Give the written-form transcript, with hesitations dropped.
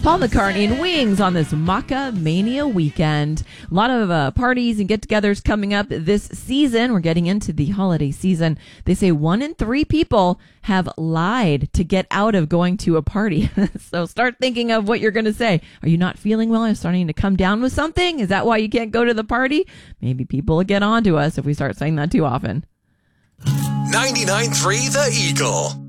Paul McCartney and Wings on this Maca Mania weekend. A lot of parties and get-togethers coming up this season. We're getting into the holiday season. They say 1 in 3 people have lied to get out of going to a party. So start thinking of what you're going to say. Are you not feeling well? Are you starting to come down with something? Is that why you can't go to the party? Maybe people will get on to us if we start saying that too often. 99.3 The Eagle.